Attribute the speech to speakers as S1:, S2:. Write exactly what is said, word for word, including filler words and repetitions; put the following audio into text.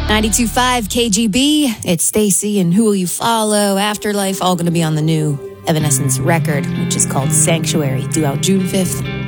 S1: ninety-two point five K G B. It's Stacy and Who Will You Follow? Afterlife, all going to be on the new Evanescence record, which is called Sanctuary, due out June fifth.